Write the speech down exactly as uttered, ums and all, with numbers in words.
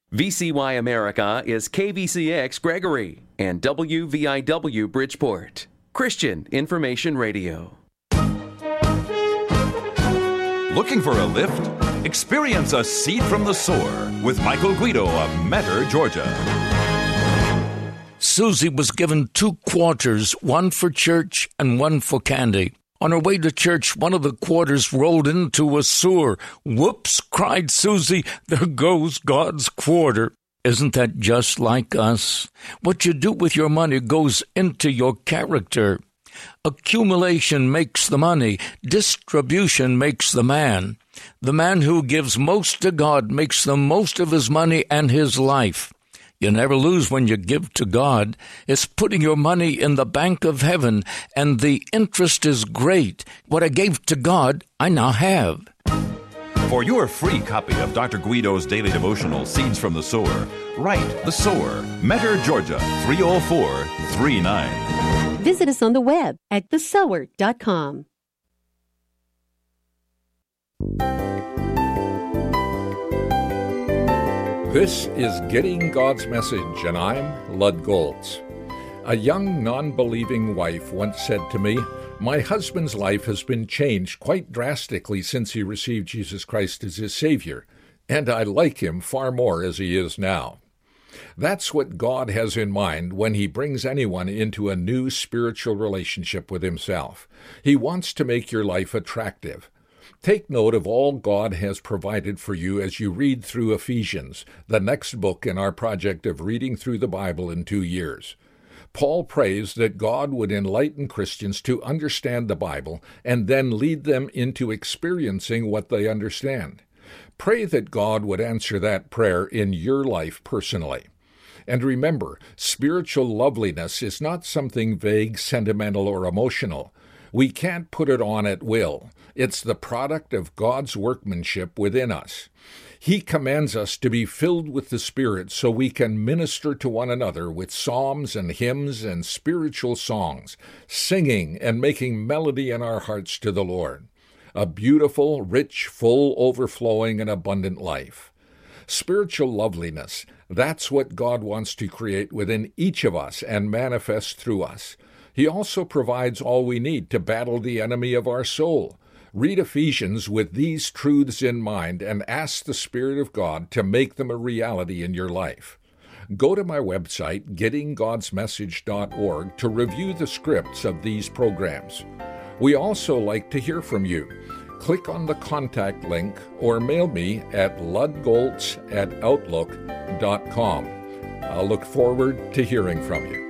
V C Y America is K V C X Gregory and W V I W Bridgeport. Christian Information Radio. Looking for a lift? Experience a seat from the soar with Michael Guido of Metter, Georgia. Susie was given two quarters, one for church and one for candy. On her way to church, one of the quarters rolled into a sewer. Whoops, cried Susie, there goes God's quarter. Isn't that just like us? What you do with your money goes into your character. Accumulation makes the money. Distribution makes the man. The man who gives most to God makes the most of his money and his life. You never lose when you give to God. It's putting your money in the bank of heaven, and the interest is great. What I gave to God, I now have. For your free copy of Doctor Guido's daily devotional, Seeds from the Sower, write The Sower, Metter, Georgia, three oh four three nine. Visit us on the web at the sower dot com. This is Getting God's Message, and I'm Lud Goltz. A young, non-believing wife once said to me, "My husband's life has been changed quite drastically since he received Jesus Christ as his Savior, and I like him far more as he is now." That's what God has in mind when he brings anyone into a new spiritual relationship with himself. He wants to make your life attractive. Take note of all God has provided for you as you read through Ephesians, the next book in our project of reading through the Bible in two years. Paul prays that God would enlighten Christians to understand the Bible and then lead them into experiencing what they understand. Pray that God would answer that prayer in your life personally. And remember, spiritual loveliness is not something vague, sentimental, or emotional. We can't put it on at will. It's the product of God's workmanship within us. He commands us to be filled with the Spirit so we can minister to one another with psalms and hymns and spiritual songs, singing and making melody in our hearts to the Lord. A beautiful, rich, full, overflowing, and abundant life. Spiritual loveliness, that's what God wants to create within each of us and manifest through us. He also provides all we need to battle the enemy of our soul. Read Ephesians with these truths in mind and ask the Spirit of God to make them a reality in your life. Go to my website, getting gods message dot org, to review the scripts of these programs. We also like to hear from you. Click on the contact link or mail me at ludgoltz at outlook dot com. I'll look forward to hearing from you.